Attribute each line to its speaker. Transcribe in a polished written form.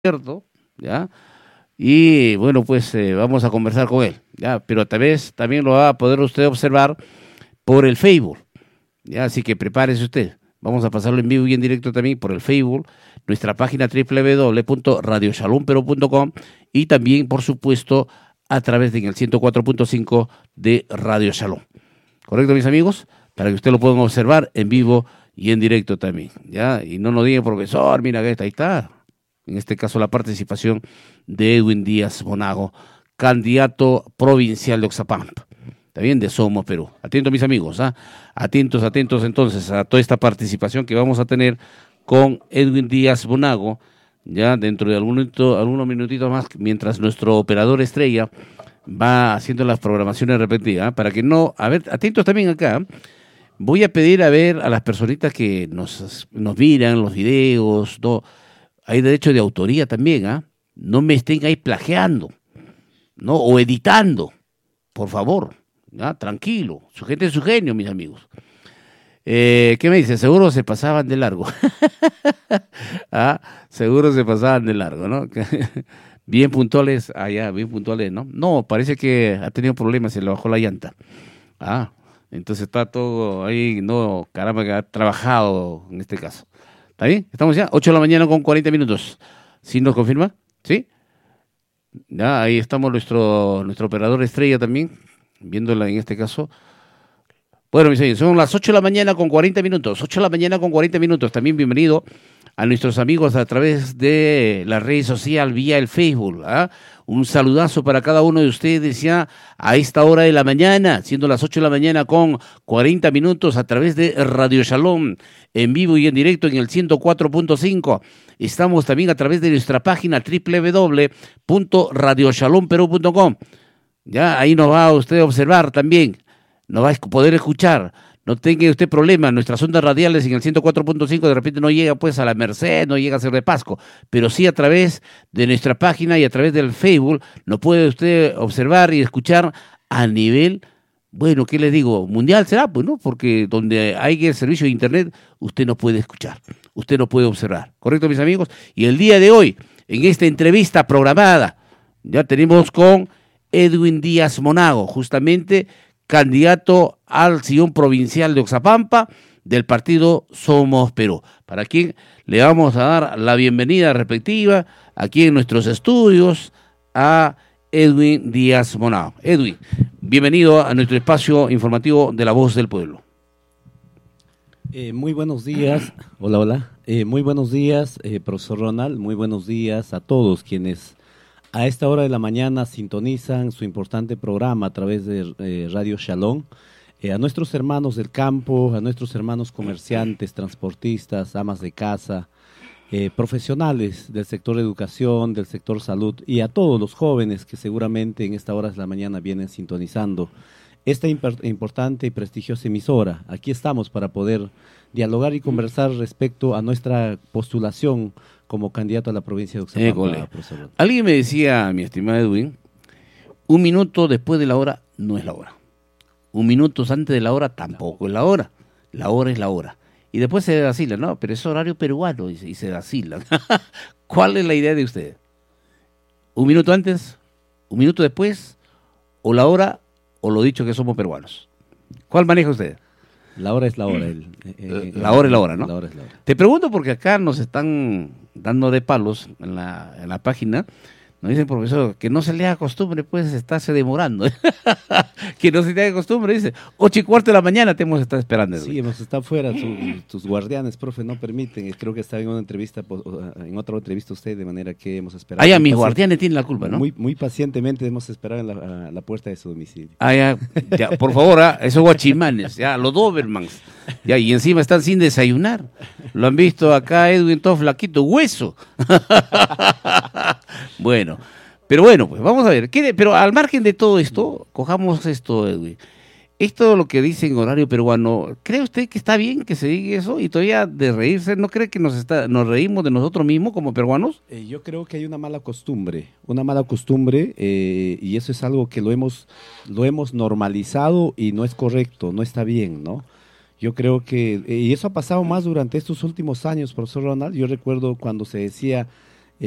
Speaker 1: cierto, ¿ya? Y bueno, pues vamos a conversar con él, ¿ya? Pero tal vez también lo va a poder usted observar por el Facebook, ¿ya? Así que prepárese usted. Vamos a pasarlo en vivo y en directo también por el Facebook, nuestra página www.radioshalomperú.com y también, por supuesto, a través de en el 104.5 de Radio Shalom. ¿Correcto, mis amigos? Para que usted lo puedan observar en vivo y en directo también, ¿ya? Y no nos diga, profesor, mira que ahí está. En este caso, la participación de Edwin Díaz Monago, candidato provincial de Oxapampa. También de Somos Perú. Atentos, mis amigos, ¿ah? Atentos entonces a toda esta participación que vamos a tener con Edwin Díaz Monago, ya dentro de algunos minutitos más, mientras nuestro operador estrella va haciendo las programaciones repetidas, ¿ah? Para que no, a ver, atentos también acá. Voy a pedir a ver a las personitas que nos miran los videos, no, hay derecho de autoría también, ¿ah? No me estén ahí plagiando, ¿no? O editando, por favor, ¿ya? Tranquilo, su gente es su genio, mis amigos. ¿Qué me dice? Seguro se pasaban de largo. ¿Ah? Seguro se pasaban de largo, ¿no? Bien puntuales, bien puntuales, ¿no? No, parece que ha tenido problemas, se le bajó la llanta. Entonces está todo ahí, no, caramba, que ha trabajado en este caso. ¿Está bien? Estamos ya, 8 de la mañana con 40 minutos. ¿Sí nos confirma? ¿Sí? Ya, ahí estamos nuestro operador estrella también, viéndola en este caso. Bueno, mis amigos, son las 8 de la mañana con 40 minutos. 8 de la mañana con 40 minutos. También bienvenido a nuestros amigos a través de la red social vía el Facebook. Un saludazo para cada uno de ustedes ya a esta hora de la mañana, siendo las 8 de la mañana con 40 minutos a través de Radio Shalom, en vivo y en directo en el 104.5. Estamos también a través de nuestra página www.radioshalomperú.com. Ya ahí nos va a usted a observar también, nos va a poder escuchar. No tenga usted problema, nuestras ondas radiales en el 104.5 de repente no llega pues a la Merced, no llega a Cerro de Pasco, pero sí a través de nuestra página y a través del Facebook nos puede usted observar y escuchar a nivel, bueno, ¿qué le digo? Mundial será, pues, ¿no? Porque donde hay el servicio de internet, usted no puede escuchar, usted no puede observar. ¿Correcto, mis amigos? Y el día de hoy, en esta entrevista programada, ya tenemos con Edwin Díaz Monago, justamente candidato al sillón provincial de Oxapampa del partido Somos Perú, para quien le vamos a dar la bienvenida respectiva aquí en nuestros estudios a Edwin Díaz Monago. Edwin, bienvenido a nuestro espacio informativo de La Voz del Pueblo.
Speaker 2: Muy buenos días, hola. Muy buenos días, profesor Ronald, muy buenos días a todos quienes a esta hora de la mañana sintonizan su importante programa a través de Radio Shalom, a nuestros hermanos del campo, a nuestros hermanos comerciantes, transportistas, amas de casa, profesionales del sector educación, del sector salud y a todos los jóvenes que seguramente en esta hora de la mañana vienen sintonizando esta importante y prestigiosa emisora. Aquí estamos para poder dialogar y conversar respecto a nuestra postulación como candidato a la provincia de Oxapampa.
Speaker 1: Alguien me decía, mi estimado Edwin, 1 minuto después de la hora no es la hora. 1 minuto antes de la hora tampoco es la hora. La hora es la hora. Y después se vacila, no, pero es horario peruano y se vacila. ¿Cuál es la idea de usted? 1 minuto antes, 1 minuto después, o la hora, o lo dicho que somos peruanos. ¿Cuál maneja usted?
Speaker 2: La hora es la hora.
Speaker 1: La hora es la hora, ¿no?
Speaker 2: La hora es la hora.
Speaker 1: Te pregunto porque acá nos están dando de palos en la página. Nos dicen, profesor, que no se le haga costumbre, pues estarse demorando. Que no se le haga costumbre, dice. 8:15 de la mañana te hemos estado esperando.
Speaker 2: Sí, hemos estado fuera, tus guardianes, profe, no permiten. Creo que estaba en una entrevista, en otra entrevista usted, de manera que hemos esperado.
Speaker 1: Ya, mis guardianes tienen la culpa, ¿no?
Speaker 2: Muy pacientemente hemos esperado en la puerta de su domicilio.
Speaker 1: Ya, por favor, esos guachimanes, ya, los Dobermans. Ya, y encima están sin desayunar. Lo han visto acá, Edwin, todo flaquito, hueso. Bueno, pues vamos a ver. Pero al margen de todo esto, cojamos esto, Edwin. Esto lo que dice en horario peruano, ¿cree usted que está bien que se diga eso? Y todavía de reírse, ¿no cree que nos reímos de nosotros mismos como peruanos?
Speaker 2: Yo creo que hay una mala costumbre, y eso es algo que lo hemos normalizado y no es correcto, no está bien, ¿no? Yo creo que, y eso ha pasado más durante estos últimos años, profesor Ronald. Yo recuerdo cuando se decía